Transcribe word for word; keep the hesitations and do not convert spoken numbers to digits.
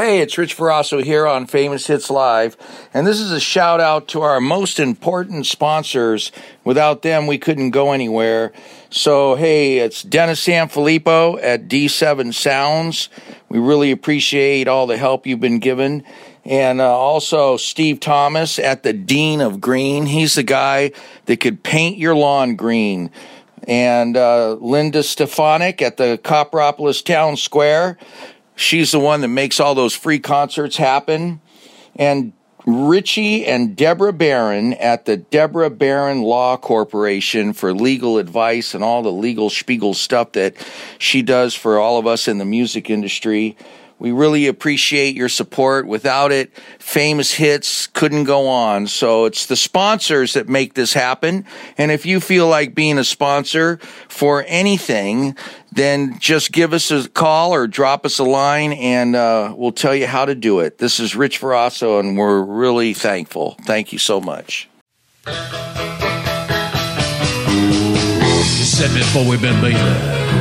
Hey, it's Rich Verasso here on Famous Hits Live, and this is a shout-out to our most important sponsors. Without them, we couldn't go anywhere. So, hey, it's Dennis Sanfilippo at D seven Sounds. We really appreciate all the help you've been given. And uh, also Steve Thomas at the Dean of Green. He's the guy that could paint your lawn green. And uh, Linda Stefanik at the Copperopolis Town Square. She's the one that makes all those free concerts happen. And Richie and Deborah Barron at the Deborah Barron Law Corporation for legal advice and all the legal spiegel stuff that she does for all of us in the music industry. We really appreciate your support. Without it, Famous Hits couldn't go on. So it's the sponsors that make this happen. And if you feel like being a sponsor for anything, then just give us a call or drop us a line, and uh, we'll tell you how to do it. This is Rich Verasso, and we're really thankful. Thank you so much. You said before we've been beaten.